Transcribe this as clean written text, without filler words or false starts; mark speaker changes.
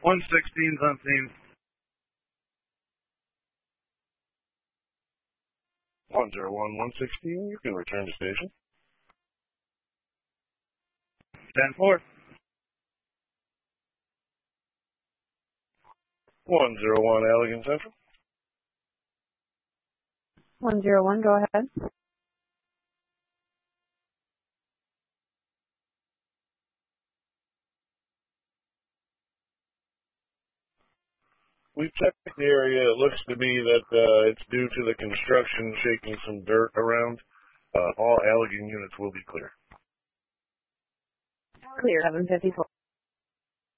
Speaker 1: 116's on scene.
Speaker 2: 101-116, you can return to station.
Speaker 1: 10-4.
Speaker 2: 101 Allegan Central.
Speaker 3: 101, go ahead.
Speaker 2: We've checked the area. It looks to be that it's due to the construction shaking some dirt around. All Allegan units will be clear.
Speaker 3: Clear, 754.